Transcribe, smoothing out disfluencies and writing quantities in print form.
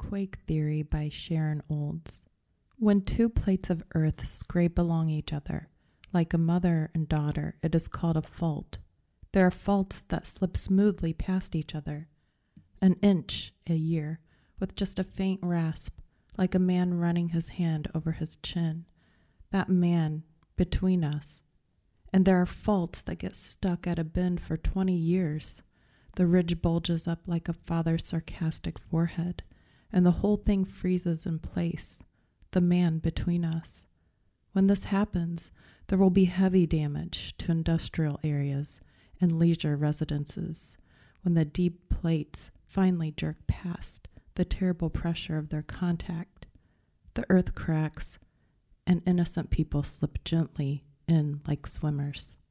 Quake Theory by Sharon Olds. When two plates of earth scrape along each other, like a mother and daughter, it is called a fault. There are faults that slip smoothly past each other, an inch a year, with just a faint rasp, like a man running his hand over his chin. That man between us. And there are faults that get stuck at a bend for 20 years. The ridge bulges up like a father's sarcastic forehead, and the whole thing freezes in place, the man between us. When this happens, there will be heavy damage to industrial areas and leisure residences when the deep plates finally jerk past the terrible pressure of their contact. The earth cracks, and innocent people slip gently in like swimmers.